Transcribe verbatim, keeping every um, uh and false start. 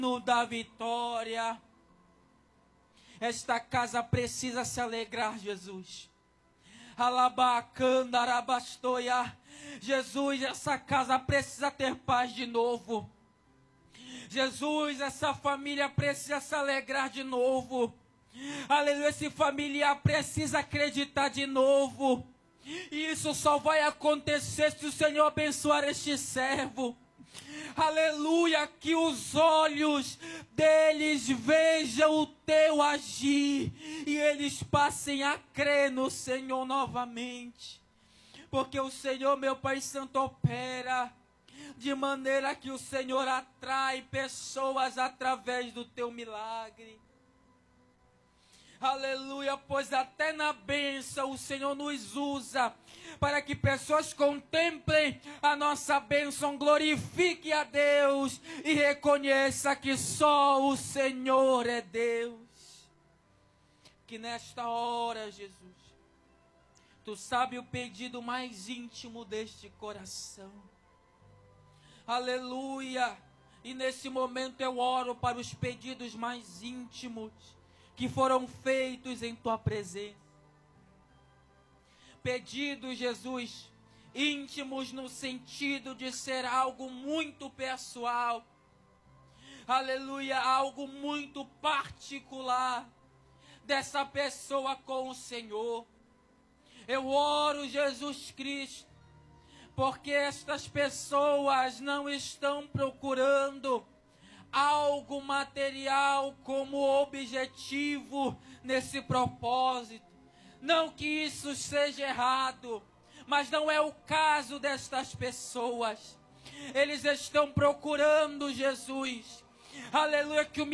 da vitória. Esta casa precisa se alegrar, Jesus. Alabacandarabastoia. Jesus, essa casa precisa ter paz de novo. Jesus, essa família precisa se alegrar de novo. Aleluia, esse familiar precisa acreditar de novo. E isso só vai acontecer se o Senhor abençoar este servo. Aleluia, que os olhos deles vejam o teu agir e eles passem a crer no Senhor novamente. Porque o Senhor, meu Pai Santo, opera de maneira que o Senhor atrai pessoas através do teu milagre. Aleluia, pois até na bênção o Senhor nos usa para que pessoas contemplem a nossa bênção, glorifiquem a Deus e reconheça que só o Senhor é Deus. Que nesta hora, Jesus, Tu sabes o pedido mais íntimo deste coração. Aleluia, e nesse momento eu oro para os pedidos mais íntimos que foram feitos em Tua presença. Pedidos, Jesus, íntimos no sentido de ser algo muito pessoal. Aleluia, algo muito particular dessa pessoa com o Senhor. Eu oro, Jesus Cristo, porque estas pessoas não estão procurando algo material como objetivo nesse propósito. Não que isso seja errado, mas não é o caso destas pessoas. Eles estão procurando Jesus. Aleluia, que o